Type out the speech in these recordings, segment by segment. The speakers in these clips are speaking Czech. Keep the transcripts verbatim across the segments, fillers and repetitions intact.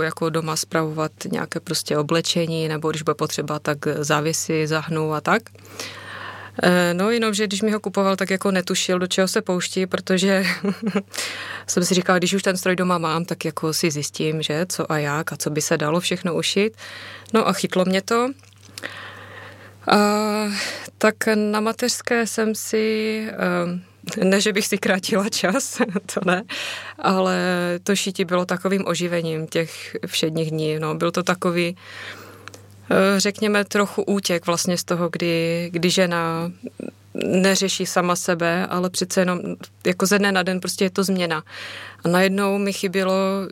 jako doma spravovat nějaké prostě oblečení, nebo když bude potřeba, tak závěsy zahnu a tak. No jenom, že když mi ho kupoval, tak jako netušil, do čeho se pouští, protože jsem si říkala, když už ten stroj doma mám, tak jako si zjistím, že co a jak a co by se dalo všechno ušít. No a chytlo mě to. A, tak na mateřské jsem si, ne, že bych si krátila čas, to ne, ale to šití bylo takovým oživením těch všedních dní. No, byl to takový, řekněme, trochu útěk vlastně z toho, kdy, kdy žena neřeší sama sebe, ale přece jenom jako ze dne na den prostě je to změna. A najednou mi chybělo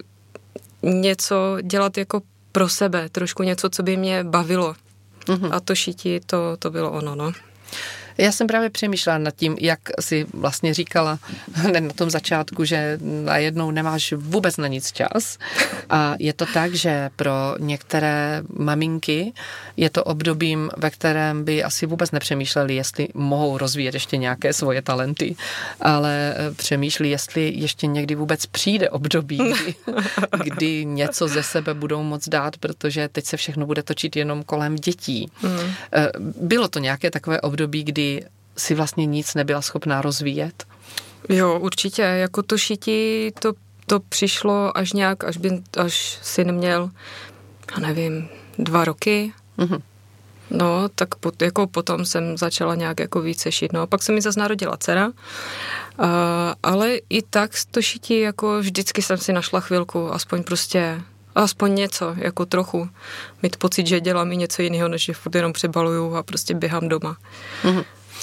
něco dělat jako pro sebe, trošku něco, co by mě bavilo. Mm-hmm. A to šití, to, to bylo ono, no. Já jsem právě přemýšlela nad tím, jak si vlastně říkala hned na tom začátku, že najednou nemáš vůbec na nic čas. A je to tak, že pro některé maminky je to obdobím, ve kterém by asi vůbec nepřemýšleli, jestli mohou rozvíjet ještě nějaké svoje talenty, ale přemýšlí, jestli ještě někdy vůbec přijde období, kdy, kdy něco ze sebe budou moc dát, protože teď se všechno bude točit jenom kolem dětí. Mm. Bylo to nějaké takové období, kdy si vlastně nic nebyla schopná rozvíjet? Jo, určitě. Jako to šití, to, to přišlo až nějak, až, by, až syn měl, já nevím, dva roky. Mm-hmm. No, tak pot, jako potom jsem začala nějak jako více šít. No a pak se mi zase narodila dcera. Uh, ale i tak to šití, jako vždycky jsem si našla chvilku, aspoň prostě aspoň něco, jako trochu. Mít pocit, že dělám i něco jiného, než že furt jenom přebaluju a prostě běhám doma. Mm-hmm.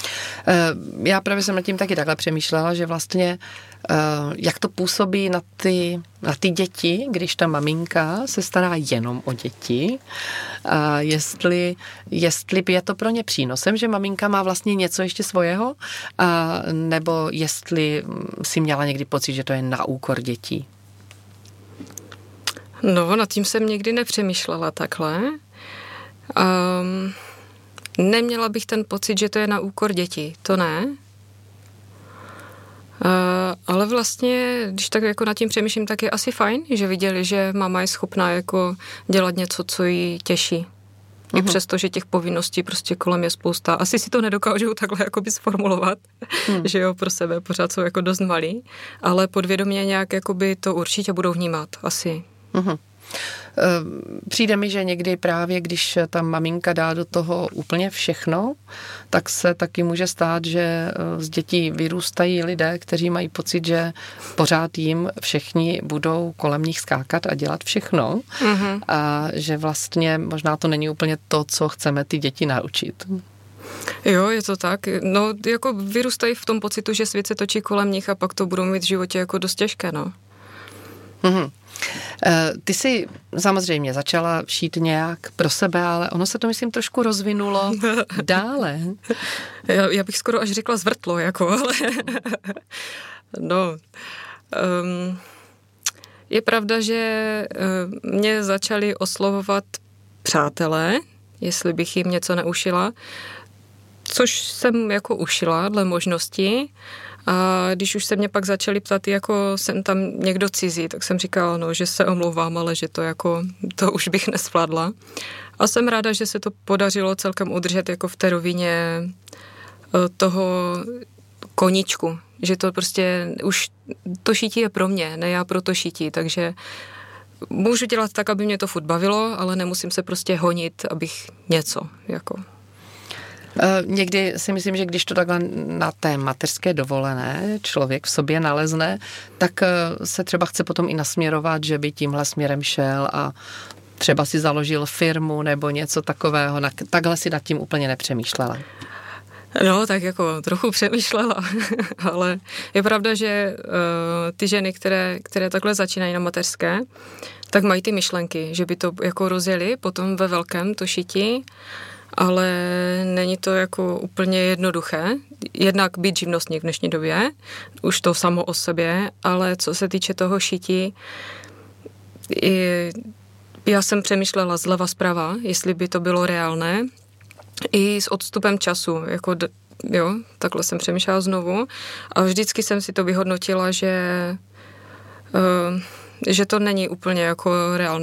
Já právě jsem nad tím taky takhle přemýšlela, že vlastně jak to působí na ty, na ty děti, když ta maminka se stará jenom o děti. A jestli, jestli je to pro ně přínosem, že maminka má vlastně něco ještě svého, a nebo jestli si měla někdy pocit, že to je na úkor dětí. No, nad tím jsem nikdy nepřemýšlela takhle. Um, neměla bych ten pocit, že to je na úkor dětí. To ne. Uh, ale vlastně, když tak jako nad tím přemýšlím, tak je asi fajn, že viděli, že máma je schopná jako dělat něco, co jí těší. Uh-huh. I přesto, že těch povinností prostě kolem je spousta. Asi si to nedokážou takhle jakoby sformulovat, uh-huh. že jo, pro sebe pořád jsou jako dost malí, ale podvědomě nějak jakoby to určitě budou vnímat, asi. Uh-huh. Přijde mi, že někdy právě, když ta maminka dá do toho úplně všechno, tak se taky může stát, že z dětí vyrůstají lidé, kteří mají pocit, že pořád jim všichni budou kolem nich skákat a dělat všechno. Mm-hmm. A že vlastně možná to není úplně to, co chceme ty děti naučit. Jo, je to tak. No, jako vyrůstají v tom pocitu, že svět se točí kolem nich a pak to budou mít v životě jako dost těžké, no. Mm-hmm. Ty jsi samozřejmě začala šít nějak pro sebe, ale ono se to, myslím, trošku rozvinulo dále. Já, já bych skoro až řekla zvrtlo, jako, ale no, um, je pravda, že um, mě začali oslovovat přátelé, jestli bych jim něco neušila, což jsem jako ušila dle možností. A když už se mě pak začali ptát, jako jsem tam někdo cizí, tak jsem říkala, no, že se omlouvám, ale že to jako, to už bych nesvládla. A jsem ráda, že se to podařilo celkem udržet jako v té rovině toho koníčku, že to prostě už, to šití je pro mě, ne já pro to šití, takže můžu dělat tak, aby mě to furt bavilo, ale nemusím se prostě honit, abych něco, jako... Někdy si myslím, že když to takhle na té mateřské dovolené člověk v sobě nalezne, tak se třeba chce potom i nasměrovat, že by tímhle směrem šel a třeba si založil firmu nebo něco takového. Takhle si nad tím úplně nepřemýšlela. No, tak jako trochu přemýšlela, ale je pravda, že uh, ty ženy, které, které takhle začínají na mateřské, tak mají ty myšlenky, že by to jako rozjeli potom ve velkém to šití, ale není to jako úplně jednoduché. Jednak být živnostník v dnešní době, už to samo o sobě, ale co se týče toho šití, i, já jsem přemýšlela zleva zprava, jestli by to bylo reálné, i s odstupem času, jako jo, takhle jsem přemýšlela znovu a vždycky jsem si to vyhodnotila, že, uh, že to není úplně jako reálné.